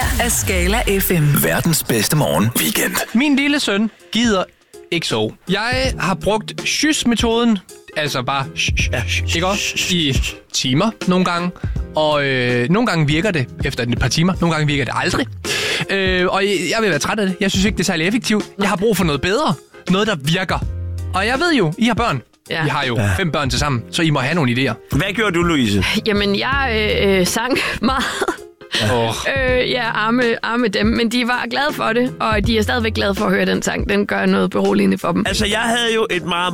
af Skala FM. Verdens bedste morgen weekend. Min lille søn gider ikke sove. Jeg har brugt sys-metoden, altså bare ikke også, i timer nogle gange. Og nogle gange virker det efter et par timer, nogle gange virker det aldrig. Og jeg vil være træt af det. Jeg synes ikke, det er særlig effektivt. Jeg har brug for noget bedre. Noget, der virker. Og jeg ved jo, I har børn. Ja. Vi har jo 5 børn til sammen, så I må have nogle idéer. Hvad gjorde du, Louise? Jamen, jeg sang meget. Arme dem, men de var glade for det, og de er stadigvæk glade for at høre den sang. Den gør noget beroligende for dem. Altså, jeg havde jo et meget,